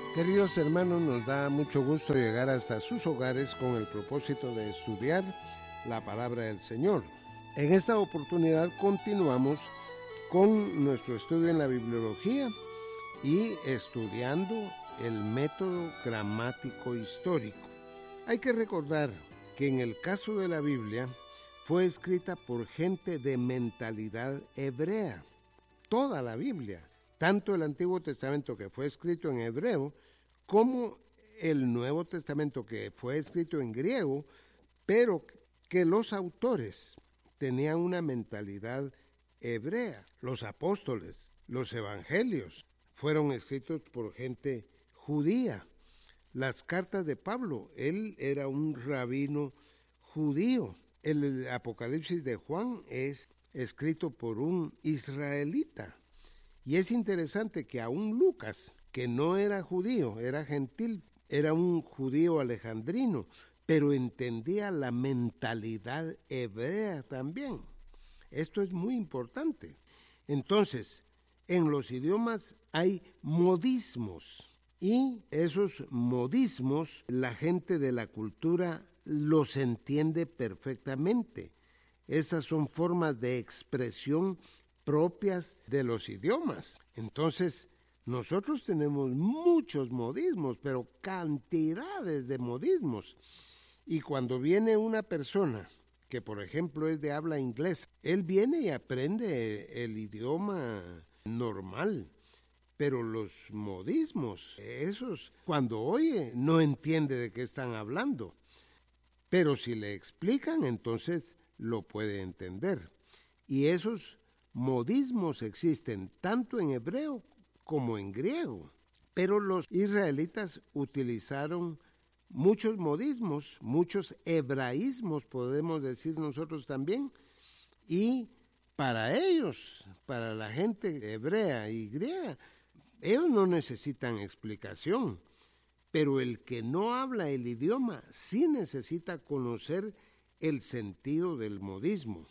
Queridos hermanos, nos da mucho gusto llegar hasta sus hogares con el propósito de estudiar la palabra del Señor. En esta oportunidad continuamos con nuestro estudio en la bibliología y estudiando el método gramático histórico. Hay que recordar que en el caso de la Biblia fue escrita por gente de mentalidad hebrea. Toda la Biblia, tanto el Antiguo Testamento que fue escrito en hebreo, como el Nuevo Testamento que fue escrito en griego, pero que los autores tenían una mentalidad hebrea. Los apóstoles, los evangelios, fueron escritos por gente judía. Las cartas de Pablo, él era un rabino judío. El Apocalipsis de Juan es escrito por un israelita. Y es interesante que aún Lucas, que no era judío, era gentil, era un judío alejandrino, pero entendía la mentalidad hebrea también. Esto es muy importante. Entonces, en los idiomas hay modismos y esos modismos la gente de la cultura los entiende perfectamente. Esas son formas de expresión propias de los idiomas. Entonces, nosotros tenemos muchos modismos, pero cantidades de modismos. Y cuando viene una persona que, por ejemplo, es de habla inglesa, él viene y aprende el idioma normal. Pero los modismos, esos, cuando oye, no entiende de qué están hablando. Pero si le explican, entonces lo puede entender. Y esos modismos existen tanto en hebreo como en griego. Pero los israelitas utilizaron muchos modismos, muchos hebraísmos, podemos decir nosotros también, y para ellos, para la gente hebrea y griega, ellos no necesitan explicación, pero el que no habla el idioma sí necesita conocer el sentido del modismo.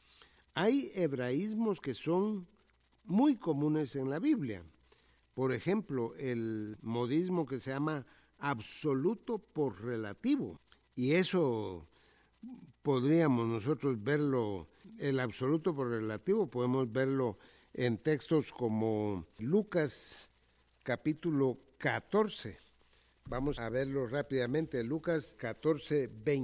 Hay hebraísmos que son muy comunes en la Biblia. Por ejemplo, el modismo que se llama absoluto por relativo. Y eso podríamos nosotros verlo, el absoluto por relativo, podemos verlo en textos como Lucas capítulo 14. Vamos a verlo rápidamente, Lucas 14,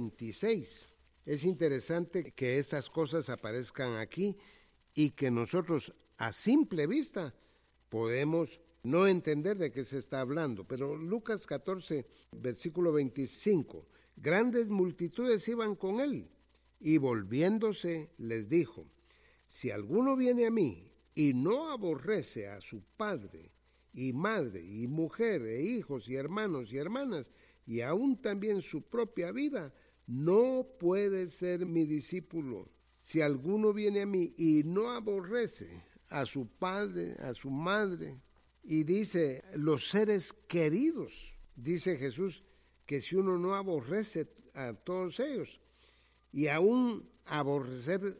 26. Es interesante que estas cosas aparezcan aquí y que nosotros a simple vista podemos no entender de qué se está hablando. Pero Lucas 14, versículo 25, grandes multitudes iban con él y volviéndose les dijo, si alguno viene a mí y no aborrece a su padre y madre y mujer e hijos y hermanos y hermanas y aún también su propia vida, no puede ser mi discípulo. Si alguno viene a mí y no aborrece a su padre, a su madre, y dice los seres queridos, dice Jesús que si uno no aborrece a todos ellos y aún aborrecer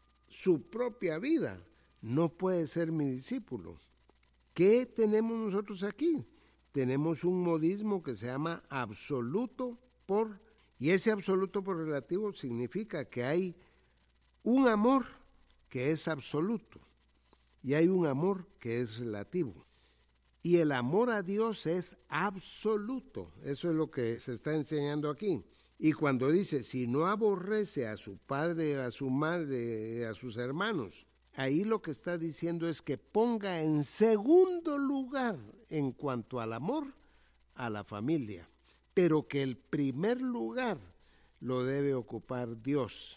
su propia vida, no puede ser mi discípulo. ¿Qué tenemos nosotros aquí? Tenemos un modismo que se llama absoluto por, y ese absoluto por relativo significa que hay un amor que es absoluto y hay un amor que es relativo. Y el amor a Dios es absoluto. Eso es lo que se está enseñando aquí. Y cuando dice, si no aborrece a su padre, a su madre, a sus hermanos, ahí lo que está diciendo es que ponga en segundo lugar en cuanto al amor a la familia, pero que el primer lugar lo debe ocupar Dios.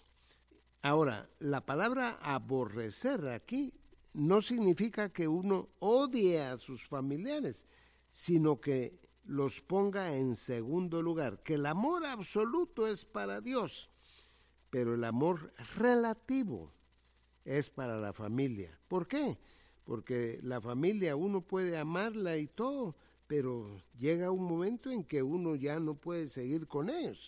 Ahora, la palabra aborrecer aquí no significa que uno odie a sus familiares, sino que los ponga en segundo lugar, que el amor absoluto es para Dios, pero el amor relativo es para la familia. ¿Por qué? Porque la familia uno puede amarla y todo, pero llega un momento en que uno ya no puede seguir con ellos,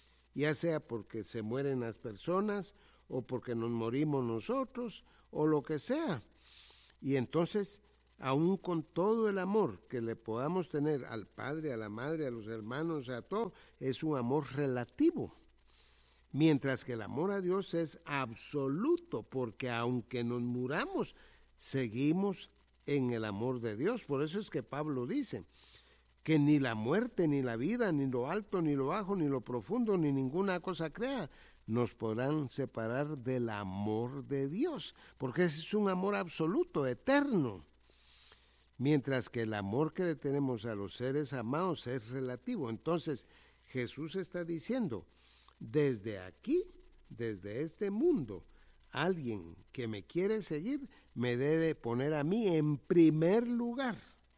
ya sea porque se mueren las personas o porque nos morimos nosotros o lo que sea. Y entonces aún con todo el amor que le podamos tener al padre, a la madre, a los hermanos, a todo, es un amor relativo. Mientras que el amor a Dios es absoluto, porque aunque nos muramos, seguimos en el amor de Dios. Por eso es que Pablo dice que ni la muerte, ni la vida, ni lo alto, ni lo bajo, ni lo profundo, ni ninguna cosa creada nos podrán separar del amor de Dios, porque ese es un amor absoluto, eterno. Mientras que el amor que le tenemos a los seres amados es relativo. Entonces Jesús está diciendo, desde aquí, desde este mundo, alguien que me quiere seguir me debe poner a mí en primer lugar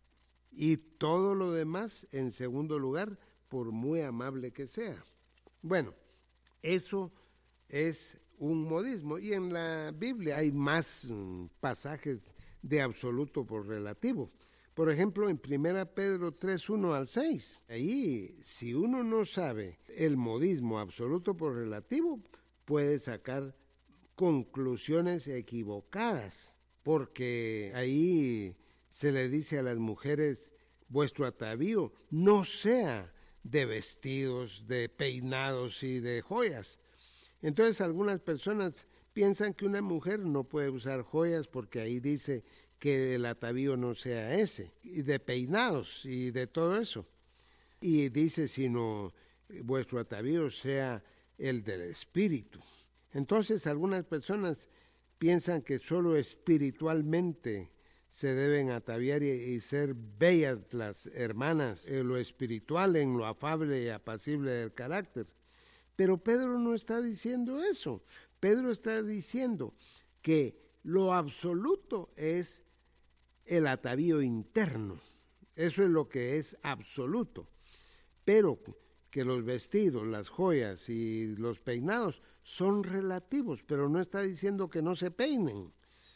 y todo lo demás en segundo lugar, por muy amable que sea. Bueno, eso es un modismo, y en la Biblia hay más pasajes de absoluto por relativo. Por ejemplo, en 1 Pedro 3, 1 al 6, ahí si uno no sabe el modismo absoluto por relativo, puede sacar conclusiones equivocadas, porque ahí se le dice a las mujeres, vuestro atavío no sea de vestidos, de peinados y de joyas. Entonces algunas personas piensan que una mujer no puede usar joyas porque ahí dice que el atavío no sea ese, y de peinados y de todo eso. Y dice, sino vuestro atavío sea el del espíritu. Entonces algunas personas piensan que solo espiritualmente se deben ataviar y ser bellas las hermanas, en lo espiritual, en lo afable y apacible del carácter. Pero Pedro no está diciendo eso. Pedro está diciendo que lo absoluto es el atavío interno. Eso es lo que es absoluto. Pero que los vestidos, las joyas y los peinados son relativos, pero no está diciendo que no se peinen.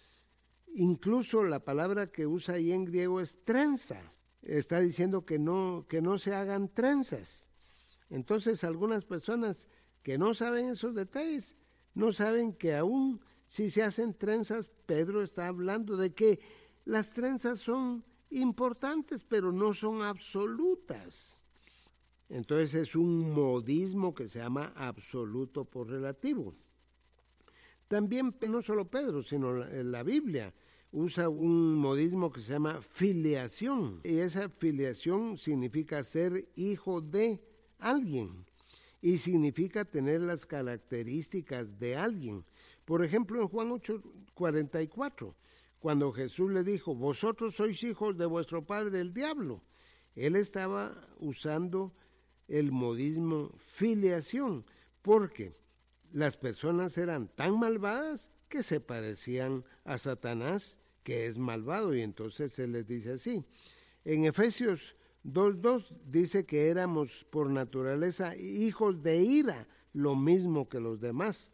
Incluso la palabra que usa ahí en griego es trenza. Está diciendo que no se hagan trenzas. Entonces algunas personas que no saben esos detalles, no saben que aún si se hacen trenzas, Pedro está hablando de que las trenzas son importantes, pero no son absolutas. Entonces es un modismo que se llama absoluto por relativo. También no solo Pedro, sino la Biblia usa un modismo que se llama filiación. Y esa filiación significa ser hijo de alguien y significa tener las características de alguien. Por ejemplo, en Juan 8:44, cuando Jesús le dijo, vosotros sois hijos de vuestro padre el diablo, él estaba usando el modismo filiación, porque las personas eran tan malvadas que se parecían a Satanás, que es malvado, y entonces él les dice así. En Efesios 2:2 dice que éramos por naturaleza hijos de ira, lo mismo que los demás.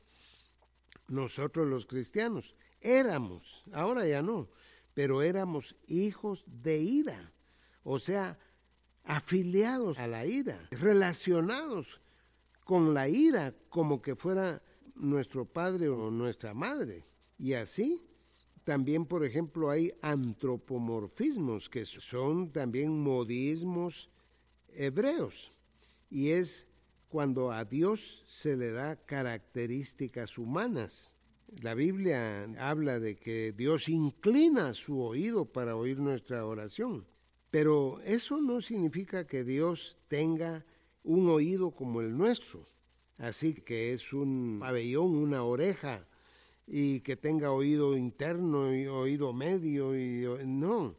Nosotros los cristianos éramos, ahora ya no, pero éramos hijos de ira, o sea, afiliados a la ira, relacionados con la ira como que fuera nuestro padre o nuestra madre. Y así también, por ejemplo, hay antropomorfismos, que son también modismos hebreos, y es cuando a Dios se le da características humanas. La Biblia habla de que Dios inclina su oído para oír nuestra oración, pero eso no significa que Dios tenga un oído como el nuestro, así que es un pabellón, una oreja, y que tenga oído interno y oído medio, no,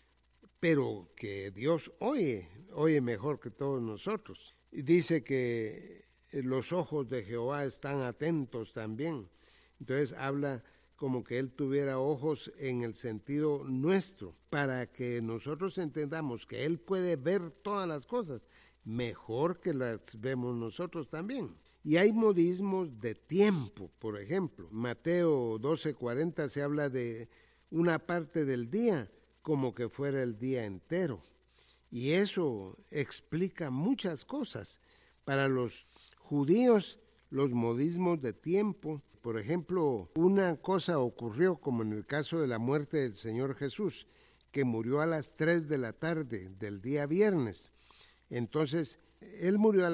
pero que Dios oye mejor que todos nosotros. Y dice que los ojos de Jehová están atentos también. Entonces habla como que Él tuviera ojos en el sentido nuestro, para que nosotros entendamos que Él puede ver todas las cosas mejor que las vemos nosotros también. Y hay modismos de tiempo, por ejemplo. Mateo 12:40 se habla de una parte del día como que fuera el día entero. Y eso explica muchas cosas. Para los judíos, los modismos de tiempo, por ejemplo, una cosa ocurrió como en el caso de la muerte del Señor Jesús, que murió a las 3 de la tarde del día viernes. Entonces, él murió a